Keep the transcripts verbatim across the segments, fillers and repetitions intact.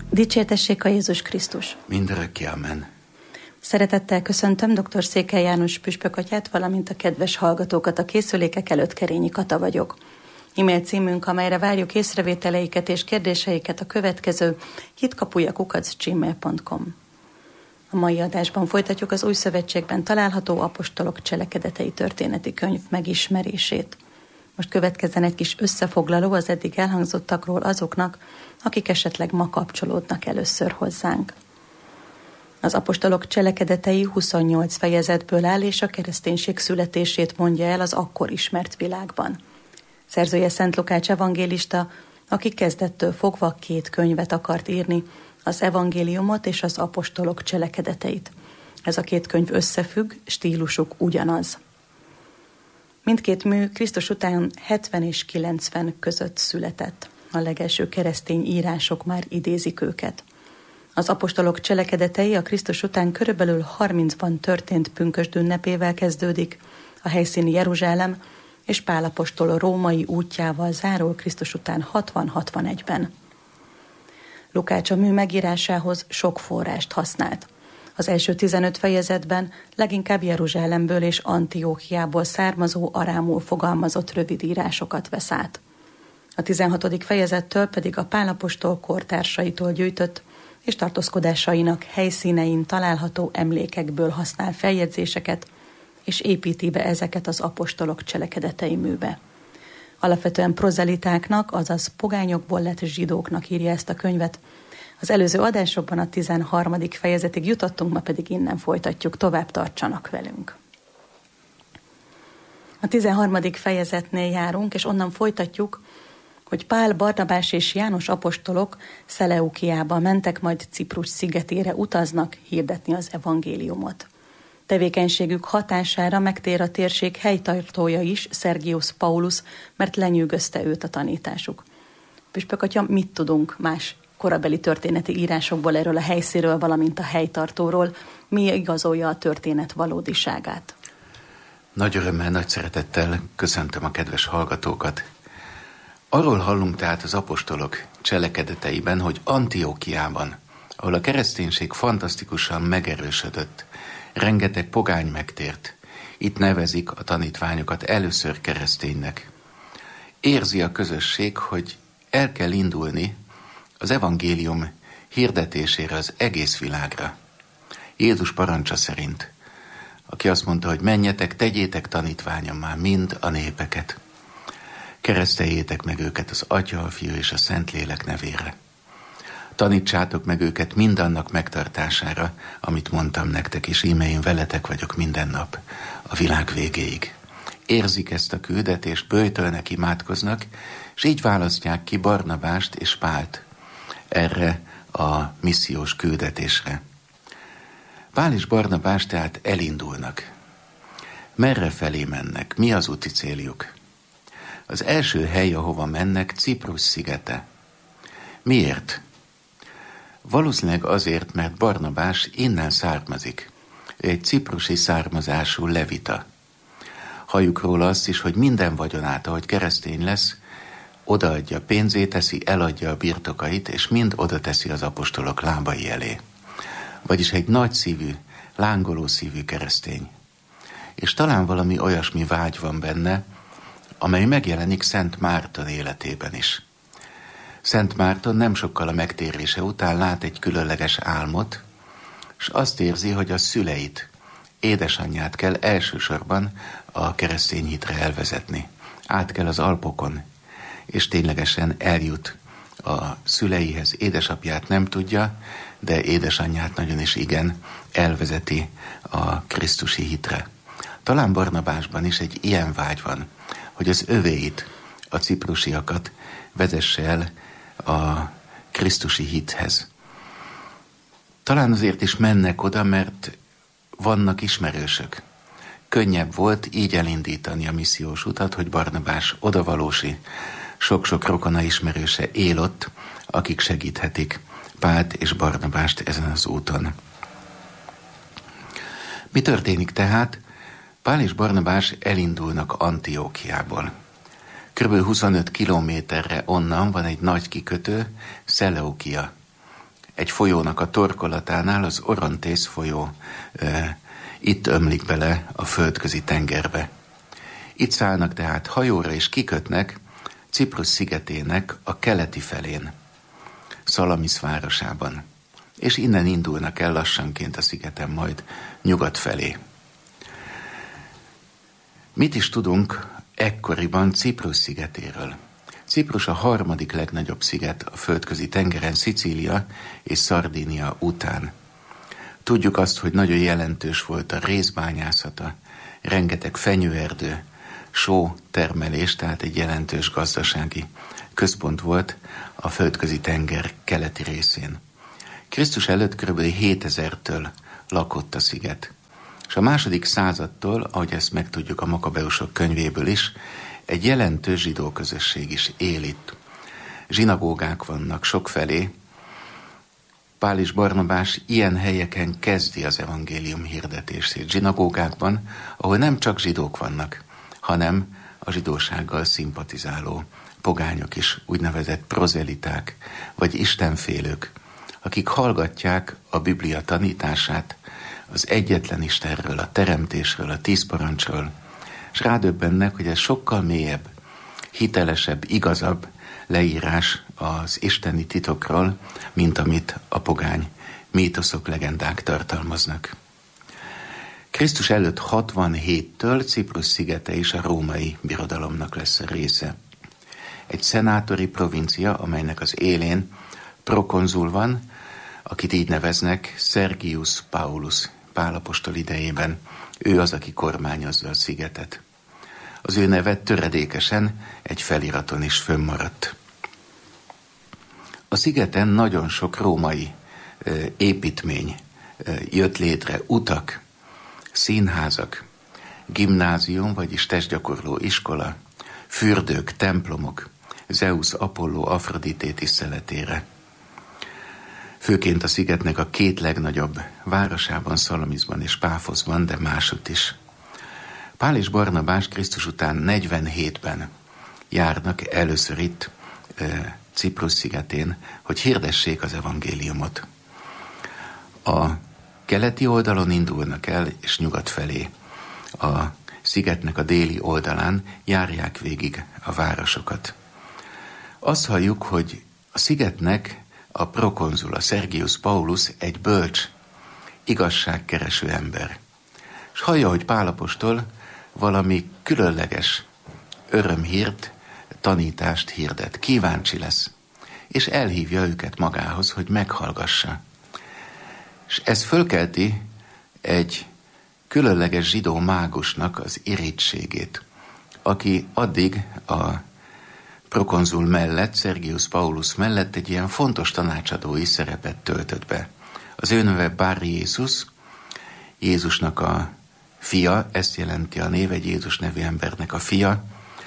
Dicsértessék a Jézus Krisztus! Mindörökké, amen. Szeretettel köszöntöm dr. Székely János püspökatyát, valamint a kedves hallgatókat. A készülékek előtt Kerényi Kata vagyok. E-mail címünk, amelyre várjuk észrevételeiket és kérdéseiket, a következő: hitkapuja kukac gmail pont com. A mai adásban folytatjuk az Új Szövetségben található apostolok cselekedetei történeti könyv megismerését. Most következzen egy kis összefoglaló az eddig elhangzottakról azoknak, akik esetleg ma kapcsolódnak először hozzánk. Az apostolok cselekedetei huszonnyolc fejezetből áll, és a kereszténység születését mondja el az akkor ismert világban. Szerzője Szent Lukács evangélista, aki kezdettől fogva két könyvet akart írni, az evangéliumot és az apostolok cselekedeteit. Ez a két könyv összefügg, stílusuk ugyanaz. Mindkét mű Krisztus után hetven és kilencven között született. A legelső keresztény írások már idézik őket. Az apostolok cselekedetei a Krisztus után körülbelül harmincban történt pünkösd ünnepével kezdődik, a helyszíni Jeruzsálem, és Pál apostol római útjával zárul Krisztus után hatvan-hatvanegyben. Lukács a mű megírásához sok forrást használt. Az első tizenöt fejezetben leginkább Jeruzsálemből és Antiókiából származó arámul fogalmazott rövid írásokat vesz át. A tizenhatodik fejezettől pedig a Pál apostol kortársaitól gyűjtött és tartózkodásainak helyszínein található emlékekből használ feljegyzéseket, és építi be ezeket az apostolok cselekedetei műbe. Alapvetően prozelitáknak, azaz pogányokból lett zsidóknak írja ezt a könyvet. Az előző adásokban a tizenharmadik fejezetig jutottunk, ma pedig innen folytatjuk, tovább tartsanak velünk. A tizenharmadik fejezetnél járunk, és onnan folytatjuk, hogy Pál, Barnabás és János apostolok Szeleukiába mentek, majd Ciprus szigetére utaznak hirdetni az evangéliumot. Tevékenységük hatására megtér a térség helytartója is, Szergius Paulus, mert lenyűgözte őt a tanításuk. Püspök atya, mit tudunk más korabeli történeti írásokból erről a helyszínről, valamint a helytartóról? Mi igazolja a történet valódiságát? Nagy örömmel, nagy szeretettel köszöntöm a kedves hallgatókat. Arról hallunk tehát az apostolok cselekedeteiben, hogy Antiókiában, ahol a kereszténység fantasztikusan megerősödött, rengeteg pogány megtért, itt nevezik a tanítványokat először kereszténynek. Érzi a közösség, hogy el kell indulni az evangélium hirdetésére az egész világra. Jézus parancsa szerint, aki azt mondta, hogy menjetek, tegyétek tanítványommá mind a népeket. Kereszteljétek meg őket az Atya, a Fiú és a Szentlélek nevére. Tanítsátok meg őket mindannak megtartására, amit mondtam nektek, és íme én veletek vagyok minden nap, a világ végéig. Érzik ezt a küldetést, böjtölnek, imádkoznak, és így választják ki Barnabást és Pált erre a missziós küldetésre. Pál és Barnabás tehát elindulnak. Merre felé mennek? Mi az úti céljuk? Az első hely, ahova mennek, Ciprus szigete. Miért? Valószínűleg azért, mert Barnabás innen származik. Ő egy ciprusi származású levita. Halljuk róla azt is, hogy minden vagyonát, ahogy keresztény lesz, odaadja, pénzé teszi, eladja a birtokait, és mind oda teszi az apostolok lábai elé. Vagyis egy nagy szívű, lángoló szívű keresztény. És talán valami olyasmi vágy van benne, amely megjelenik Szent Márton életében is. Szent Márton nem sokkal a megtérése után lát egy különleges álmot, és azt érzi, hogy a szüleit, édesanyját kell elsősorban a keresztény hitre elvezetni. Át kell az Alpokon, és ténylegesen eljut a szüleihez. Édesapját nem tudja, de édesanyját nagyon is igen, elvezeti a krisztusi hitre. Talán Barnabásban is egy ilyen vágy van, hogy az övéit, a ciprusiakat vezesse el a krisztusi hithez. Talán azért is mennek oda, mert vannak ismerősök. Könnyebb volt így elindítani a missziós utat, hogy Barnabás odavalósi, sok-sok rokona ismerőse él ott, akik segíthetik Pált és Barnabást ezen az úton. Mi történik tehát? Pál és Barnabás elindulnak Antiókiából. Körülbelül huszonöt kilométerre onnan van egy nagy kikötő, Szeleukia. egy folyónak a torkolatánál, az Orontész folyó e, itt ömlik bele a földközi tengerbe. Itt szállnak tehát hajóra és kikötnek Ciprus szigetének a keleti felén, Szalamisz városában, és innen indulnak el lassanként a szigeten majd nyugat felé. Mit is tudunk ekkoriban Ciprus szigetéről? Ciprus a harmadik legnagyobb sziget a földközi tengeren, Szicília és Szardínia után. Tudjuk azt, hogy nagyon jelentős volt a rézbányászata, rengeteg fenyőerdő, só termelés, tehát egy jelentős gazdasági központ volt a földközi tenger keleti részén. Krisztus előtt kb. hétezertől lakott a sziget. És a második századtól, ahogy ezt megtudjuk a Makabeusok könyvéből is, egy jelentős zsidó közösség is él itt. Zsinagógák vannak sokfelé. Pál és Barnabás ilyen helyeken kezdi az evangélium hirdetését. Zsinagógákban, ahol nem csak zsidók vannak, hanem a zsidósággal szimpatizáló pogányok is, úgynevezett prozeliták, vagy istenfélők, akik hallgatják a Biblia tanítását, az egyetlen Istenről, a teremtésről, a tíz parancsról, és rádöbbennek, hogy ez sokkal mélyebb, hitelesebb, igazabb leírás az isteni titokról, mint amit a pogány mítoszok, legendák tartalmaznak. Krisztus előtt hatvanhéttől Ciprus szigete is a római birodalomnak lesz a része. Egy szenátori provincia, amelynek az élén prokonzul van, akit így neveznek Sergius Paulus, Pál apostol idejében. Ő az, aki kormányozza a szigetet. Az ő neve töredékesen egy feliraton is fönnmaradt. A szigeten nagyon sok római ö, építmény ö, jött létre, utak, színházak, gimnázium, vagyis testgyakorló iskola, fürdők, templomok, Zeus, Apolló, Afrodité tiszteletére. Főként a szigetnek a két legnagyobb városában, Szalamiszban és Páfoszban, de másutt is. Pál és Barnabás Krisztus után negyvenhétben járnak először itt e, Ciprus szigetén, hogy hirdessék az evangéliumot. A keleti oldalon indulnak el, és nyugat felé. A szigetnek a déli oldalán járják végig a városokat. Azt halljuk, hogy a szigetnek a prokonzul, a Sergius Paulus egy bölcs, igazságkereső ember. És hallja, hogy Pál apostol valami különleges örömhírt, tanítást hirdet. Kíváncsi lesz, és elhívja őket magához, hogy meghallgassa. És ez fölkelti egy különleges zsidó mágusnak az irítségét, aki addig a prokonzul mellett, Sergius Paulus mellett egy ilyen fontos tanácsadói szerepet töltött be. Az ő neve Bar Jézus, Jézusnak a fia, ezt jelenti a név, egy Jézus nevű embernek a fia,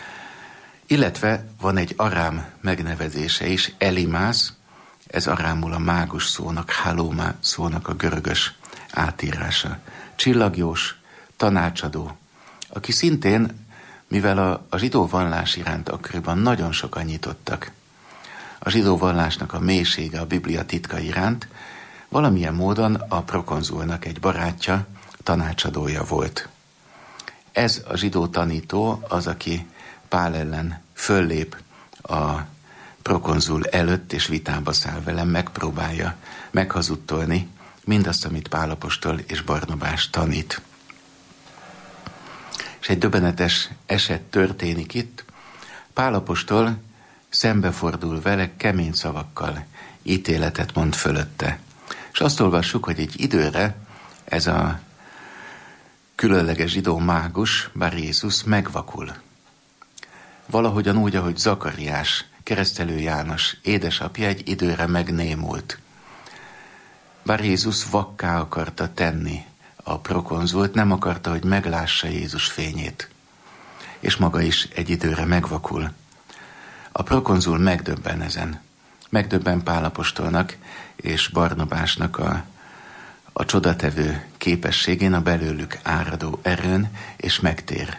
illetve van egy arám megnevezése is, Elimász, ez arámul a mágus szónak, Halóma szónak a görögös átírása. Csillagjós, tanácsadó, aki szintén, mivel a, a zsidó vallás iránt akkoriban nagyon sokan nyitottak, a zsidó vallásnak a mélysége a Biblia titka iránt, valamilyen módon a prokonzulnak egy barátja, tanácsadója volt. Ez a zsidó tanító az, aki Pál ellen föllép a prokonzul előtt, és vitába száll velem, megpróbálja meghazudtolni mindazt, amit Pál apostol és Barnabás tanít. És egy döbbenetes eset történik itt. Pál apostol szembefordul vele, kemény szavakkal ítéletet mond fölötte. És azt olvassuk, hogy egy időre ez a különleges zsidó mágus, Bar Jézus megvakul. Valahogyan úgy, ahogy Zakariás, keresztelő János édesapja egy időre megnémult. Bar Jézus vakká akarta tenni a prokonzult, nem akarta, hogy meglássa Jézus fényét. És maga is egy időre megvakul. A prokonzul megdöbben ezen. Megdöbben Pál apostolnak és Barnabásnak a, a csodatevő képességén, a belőlük áradó erőn, és megtér.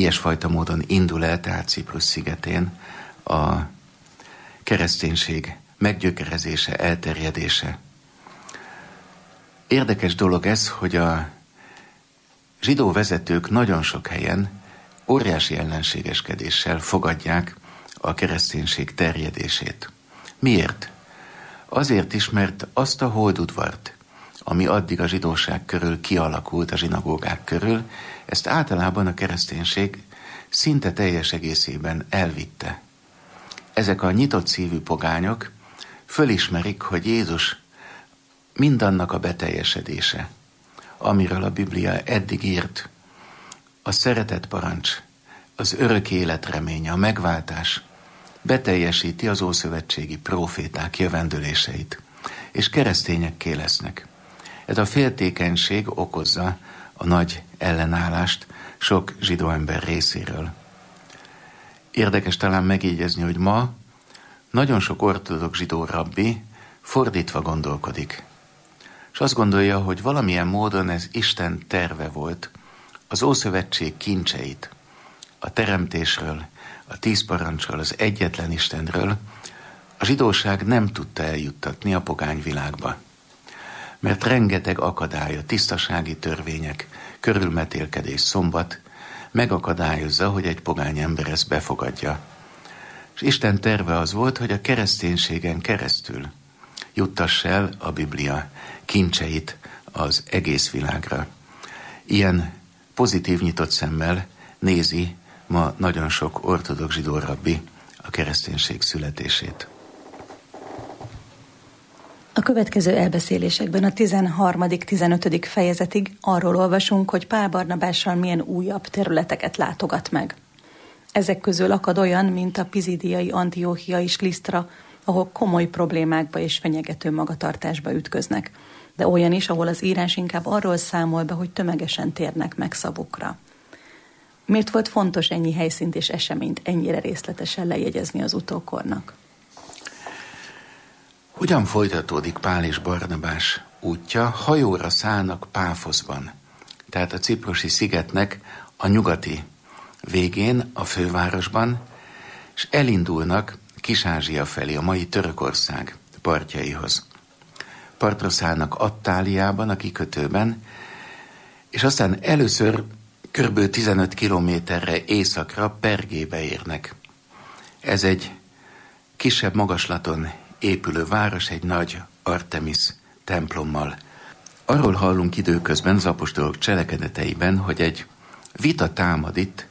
Ilyesfajta módon indul el tehát Ciprus szigetén a kereszténység meggyökerezése, elterjedése. Érdekes dolog ez, hogy a zsidó vezetők nagyon sok helyen óriási ellenségeskedéssel fogadják a kereszténység terjedését. Miért? Azért is, mert azt a holdudvart, ami addig a zsidóság körül kialakult, a zsinagógák körül, ezt általában a kereszténység szinte teljes egészében elvitte. Ezek a nyitott szívű pogányok fölismerik, hogy Jézus mindannak a beteljesedése, amiről a Biblia eddig írt, a szeretet parancs, az örök élet reménye, a megváltás beteljesíti az ószövetségi próféták jövendőléseit, és keresztényekké lesznek. Ez a féltékenység okozza a nagy ellenállást sok zsidó ember részéről. Érdekes talán megjegyezni, hogy ma nagyon sok ortodox zsidó rabbi fordítva gondolkodik. És azt gondolja, hogy valamilyen módon ez Isten terve volt, az Ószövetség kincseit, a teremtésről, a tíz parancsról, az egyetlen Istenről a zsidóság nem tudta eljuttatni a pogányvilágba. Mert rengeteg akadály, a tisztasági törvények, körülmetélkedés, szombat megakadályozza, hogy egy pogány ember ezt befogadja. És Isten terve az volt, hogy a kereszténységen keresztül juttass el a Biblia kincseit az egész világra. Ilyen pozitív nyitott szemmel nézi ma nagyon sok ortodox zsidó rabbi a kereszténység születését. A következő elbeszélésekben a tizenharmadik-tizenötödik fejezetig arról olvasunk, hogy Pál Barnabással milyen újabb területeket látogat meg. Ezek közül akad olyan, mint a pizidiai Antióchia és Lisztra, ahol komoly problémákba és fenyegető magatartásba ütköznek, de olyan is, ahol az írás inkább arról számol be, hogy tömegesen térnek meg szavukra. Miért volt fontos ennyi helyszínt és eseményt ennyire részletesen lejegyezni az utókornak? Hogyan folytatódik Pál és Barnabás útja? Hajóra szállnak Páfoszban, tehát a ciprusi szigetnek a nyugati végén, a fővárosban, és elindulnak Kis-Ázsia felé, a mai Törökország partjaihoz. Partra szállnak Attáliában, a kikötőben, és aztán először kb. tizenöt kilométerre északra Pergébe érnek. Ez egy kisebb magaslaton épülő város, egy nagy Artemis templommal. Arról hallunk időközben az apostolok cselekedeteiben, hogy egy vita támad itt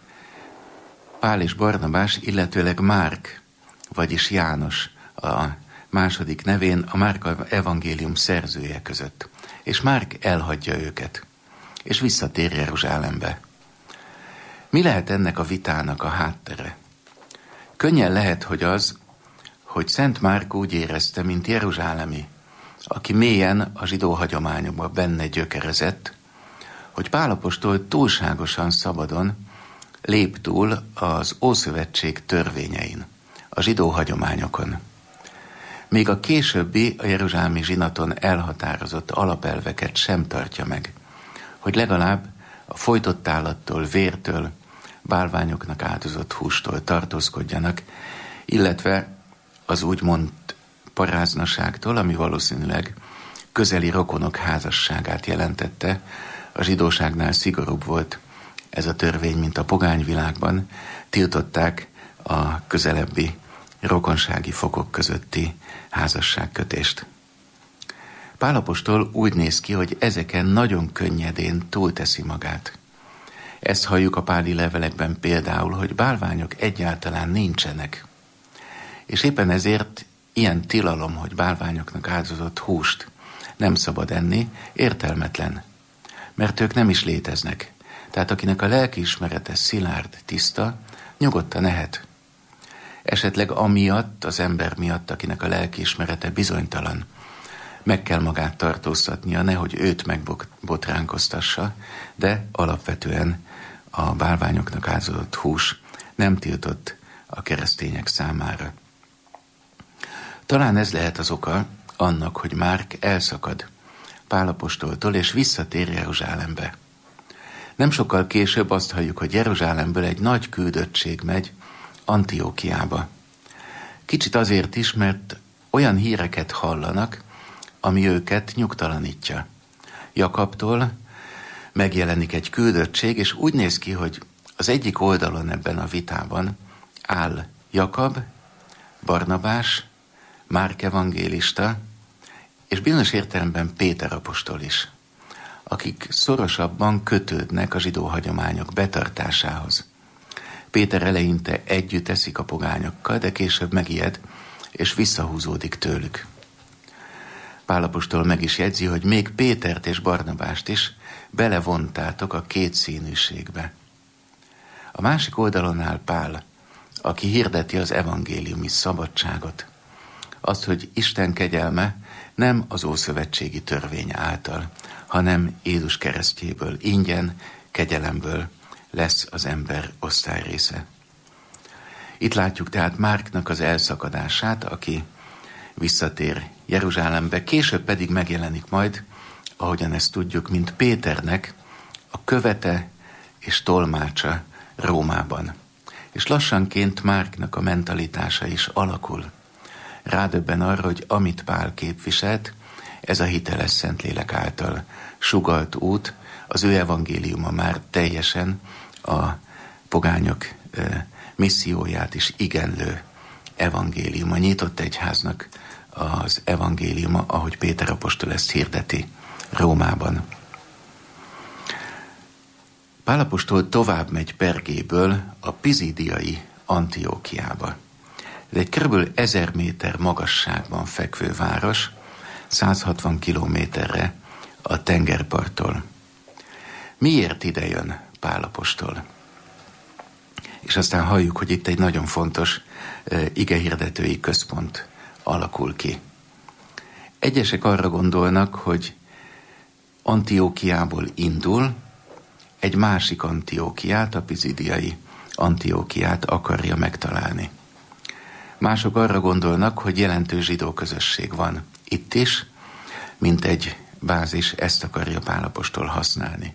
Pál és Barnabás, illetőleg Márk, vagyis János a második nevén, a Márk evangélium szerzője között. És Márk elhagyja őket, és visszatér Jeruzsálembe. Mi lehet ennek a vitának a háttere? Könnyen lehet, hogy az, hogy Szent Márk úgy érezte, mint jeruzsálemi, aki mélyen a zsidó hagyományokban benne gyökerezett, hogy Pál apostol túlságosan szabadon lép túl az Ószövetség törvényein, a zsidó hagyományokon. Még a későbbi, a jeruzsálemi zsinaton elhatározott alapelveket sem tartja meg, hogy legalább a folytott állattól, vértől, bálványoknak áldozott hústól tartózkodjanak, illetve az úgymond paráznaságtól, ami valószínűleg közeli rokonok házasságát jelentette. A zsidóságnál szigorúbb volt ez a törvény, mint a pogányvilágban. Tiltották a közelebbi rokonsági fokok közötti házasságkötést. Pál apostol úgy néz ki, hogy ezeken nagyon könnyedén túlteszi magát. Ezt halljuk a páli levelekben például, hogy bálványok egyáltalán nincsenek. És éppen ezért ilyen tilalom, hogy bálványoknak áldozott húst nem szabad enni, értelmetlen. Mert ők nem is léteznek. Tehát akinek a lelkiismerete szilárd, tiszta, nyugodtan ehet. Esetleg amiatt, az ember miatt, akinek a lelkiismerete bizonytalan, meg kell magát tartóztatnia, nehogy őt megbotránkoztassa, de alapvetően a bálványoknak áldozott hús nem tiltott a keresztények számára. Talán ez lehet az oka annak, hogy Márk elszakad Pál apostoltól és visszatér Jeruzsálembe. Nem sokkal később azt halljuk, hogy Jeruzsálemből egy nagy küldöttség megy Antiókiába. Kicsit azért is, mert olyan híreket hallanak, ami őket nyugtalanítja. Jakabtól megjelenik egy küldöttség, és úgy néz ki, hogy az egyik oldalon ebben a vitában áll Jakab, Barnabás, Márk evangélista, és bizonyos értelemben Péter apostol is, akik szorosabban kötődnek a zsidó hagyományok betartásához. Péter eleinte együtt eszik a pogányokkal, de később megijed, és visszahúzódik tőlük. Pál apostol meg is jegyzi, hogy még Pétert és Barnabást is belevontátok a kétszínűségbe. A másik oldalon áll Pál, aki hirdeti az evangéliumi szabadságot. Azt, hogy Isten kegyelme nem az ószövetségi törvény által, hanem Jézus keresztjéből, ingyen, kegyelemből lesz az ember osztályrésze. Itt látjuk tehát Márknak az elszakadását, aki visszatér Jeruzsálembe, később pedig megjelenik majd, ahogyan ezt tudjuk, mint Péternek a követe és tolmácsa Rómában. És lassanként Márknak a mentalitása is alakul. Rádöbben arra, hogy amit Pál képviselt, ez a hiteles Szentlélek által sugalt út, az ő evangéliuma már teljesen a pogányok misszióját is igenlő evangélium. A nyitott egyháznak az evangéliuma, ahogy Péter apostol ezt hirdeti Rómában. Pál apostol tovább megy Pergéből a pizidiai Antiókiába. Ez egy kb. ezer méter magasságban fekvő város, száz hatvan kilométerre a tengerparttól. Miért ide jön Pál apostol? És aztán halljuk, hogy itt egy nagyon fontos uh, igehirdetői központ alakul ki. Egyesek arra gondolnak, hogy Antiókiából indul, egy másik Antiókiát, a pizidiai Antiókiát akarja megtalálni. Mások arra gondolnak, hogy jelentős zsidó közösség van itt is, mint egy bázis, ezt akarja Pál apostol használni.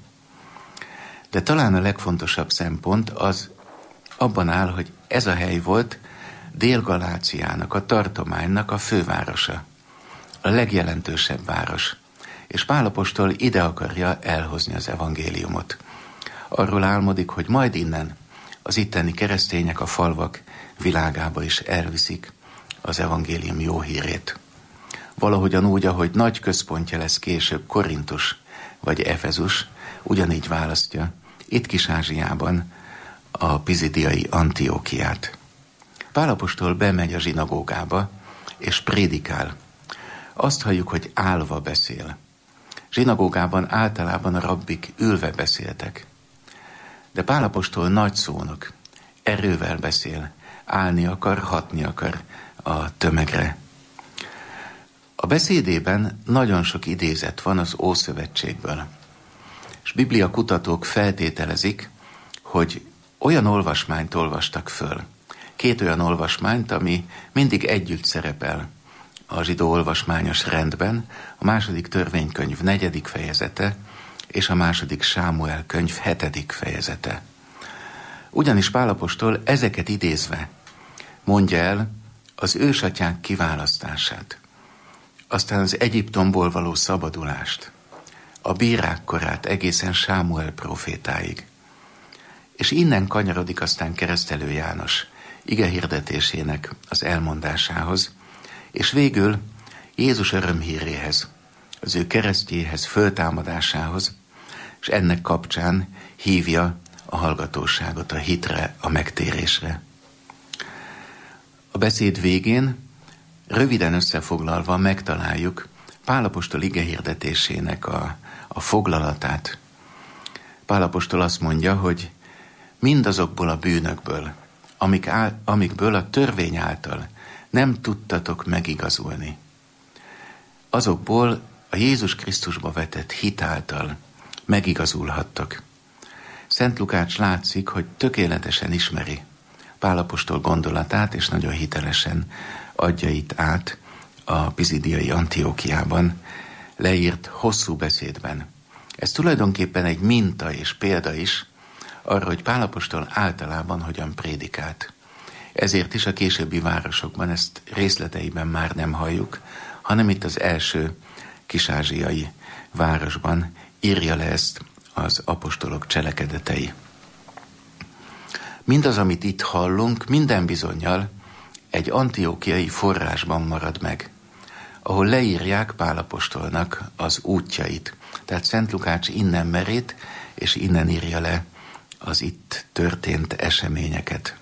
De talán a legfontosabb szempont az abban áll, hogy ez a hely volt Dél-Galáciának, a tartománynak a fővárosa, a legjelentősebb város, és Pál apostol ide akarja elhozni az evangéliumot. Arról álmodik, hogy majd innen az itteni keresztények a falvak világába is elviszik az evangélium jó hírét. Valahogyan úgy, ahogy nagy központja lesz később Korintus vagy Efezus, ugyanígy választja itt Kis-Ázsiában a pizidiai Antiókiát. Pál apostol bemegy a zsinagógába és prédikál. Azt halljuk, hogy állva beszél. Zsinagógában általában a rabbik ülve beszéltek. De Pál apostol nagy szónok, erővel beszél, állni akar, hatni akar a tömegre. A beszédében nagyon sok idézet van az Ószövetségből. És Biblia kutatók feltételezik, hogy olyan olvasmányt olvastak föl. Két olyan olvasmányt, ami mindig együtt szerepel a zsidó olvasmányos rendben, a második törvénykönyv negyedik fejezete, és a második Sámuel könyv hetedik fejezete. Ugyanis Pál apostol ezeket idézve mondja el az ősatyák kiválasztását, aztán az Egyiptomból való szabadulást, a bírák korát egészen Sámuel profétáig. És innen kanyarodik aztán Keresztelő János igehirdetésének az elmondásához, és végül Jézus örömhíréhez, az ő keresztjéhez, föltámadásához, és ennek kapcsán hívja a hallgatóságot a hitre, a megtérésre. A beszéd végén röviden összefoglalva megtaláljuk Pál apostol igehirdetésének a, a foglalatát. Pál apostol azt mondja, hogy mindazokból a bűnökből, amik áll, amikből a törvény által nem tudtatok megigazulni, azokból a Jézus Krisztusba vetett hit által megigazulhattak. Szent Lukács látszik, hogy tökéletesen ismeri Pál apostol gondolatát, és nagyon hitelesen adja itt át a pizidiai Antiókiában leírt hosszú beszédben. Ez tulajdonképpen egy minta és példa is arra, hogy Pál apostol általában hogyan prédikált. Ezért is a későbbi városokban ezt részleteiben már nem halljuk, hanem itt az első kis-ázsiai városban írja le ezt az apostolok cselekedetei. Mindaz, amit itt hallunk, minden bizonnyal egy antiókiai forrásban marad meg, ahol leírják Pál apostolnak az útjait. Tehát Szent Lukács innen merít, és innen írja le az itt történt eseményeket.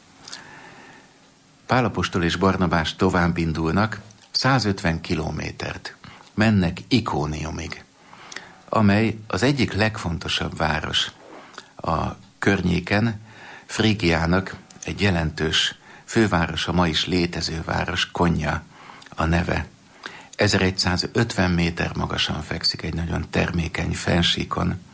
Pál apostol és Barnabás tovább indulnak, százötven kilométert mennek Ikóniumig, amely az egyik legfontosabb város a környéken, Frígiának egy jelentős fővárosa, ma is létező város, Konya a neve. ezeregyszázötven méter magasan fekszik egy nagyon termékeny fennsíkon.